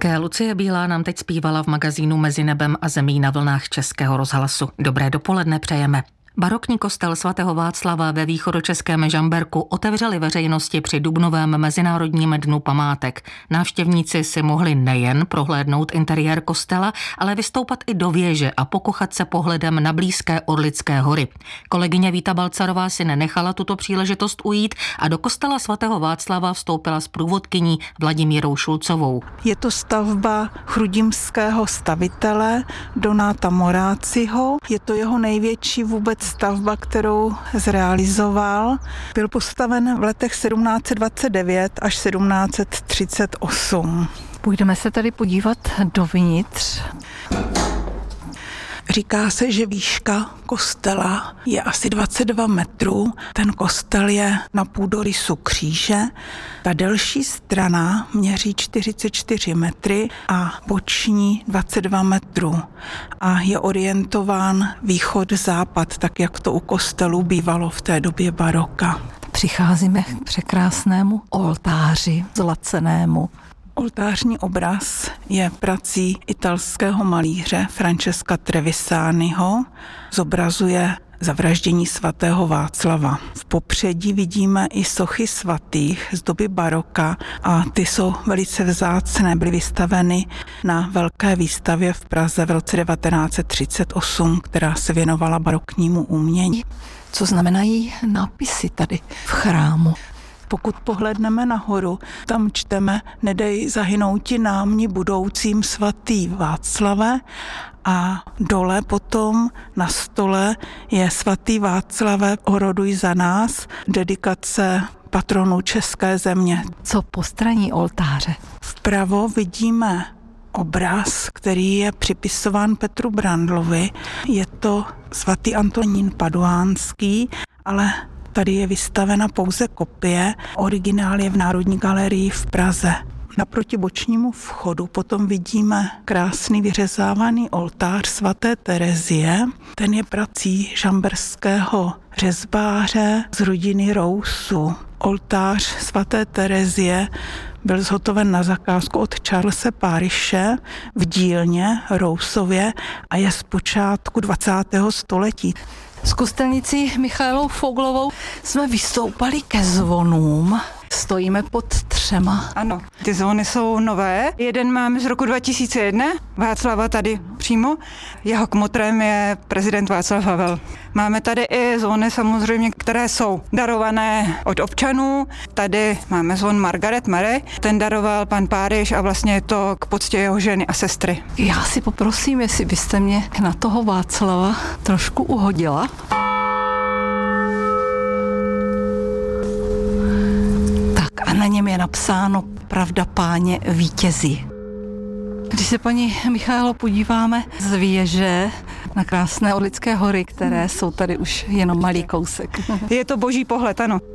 Také Lucie Bílá nám teď zpívala v magazínu Mezi nebem a zemí na vlnách Českého rozhlasu. Dobré dopoledne přejeme. Barokní kostel svatého Václava ve východočeském Žamberku otevřeli veřejnosti při dubnovém Mezinárodním dnu památek. Návštěvníci si mohli nejen prohlédnout interiér kostela, ale vystoupat i do věže a pokochat se pohledem na blízké Orlické hory. Kolegyně Víta Balcarová si nenechala tuto příležitost ujít a do kostela svatého Václava vstoupila s průvodkyní Vladimírou Šulcovou. Je to stavba chrudimského stavitele Donáta Moráciho. Je to jeho největší vůbec stavba, kterou zrealizoval. Byl postaven v letech 1729 až 1738. Půjdeme se tady podívat dovnitř. Říká se, že výška kostela je asi 22 metrů. Ten kostel je na půdorysu kříže. Ta delší strana měří 44 metry a boční 22 metrů. A je orientován východ-západ, tak jak to u kostelů bývalo v té době baroka. Přicházíme k překrásnému oltáři zlacenému. Oltářní obraz je prací italského malíře Francesca Trevisaniho. Zobrazuje zavraždění svatého Václava. V popředí vidíme i sochy svatých z doby baroka a ty jsou velice vzácné. Byly vystaveny na velké výstavě v Praze v roce 1938, která se věnovala baroknímu umění. Co znamenají nápisy tady v chrámu? Pokud pohledneme nahoru, tam čteme Nedej zahynouti námni budoucím svatý Václave a dole potom na stole je svatý Václave, oroduj za nás, dedikace patronu české země. Co postraní oltáře? Vpravo vidíme obraz, který je připisován Petru Brandlovi. Je to svatý Antonín Paduánský, ale tady je vystavena pouze kopie, originál je v Národní galerii v Praze. Naproti bočnímu vchodu potom vidíme krásný vyřezávaný oltář svaté Terezie. Ten je prací žamberského řezbáře z rodiny Rousu. Oltář svaté Terezie byl zhotoven na zakázku od Charlese Parishe v dílně Rousově a je z počátku 20. století. S kostelnicí Michaelou Foglovou jsme vystoupali ke zvonům. Stojíme pod 3. Ano, ty zvony jsou nové. Jeden máme z roku 2001, Václava tady přímo. Jeho kmotrem je prezident Václav Havel. Máme tady i zvony samozřejmě, které jsou darované od občanů. Tady máme zvon Margaret Mary, ten daroval pan Páryš a vlastně je to k poctě jeho ženy a sestry. Já si poprosím, jestli byste mě na toho Václava trošku uhodila. A na něm je napsáno Pravda páně vítězí. Když se, paní Michaelo, podíváme z věže na krásné Orlické hory, které jsou tady už jenom malý kousek. Je to boží pohled, ano.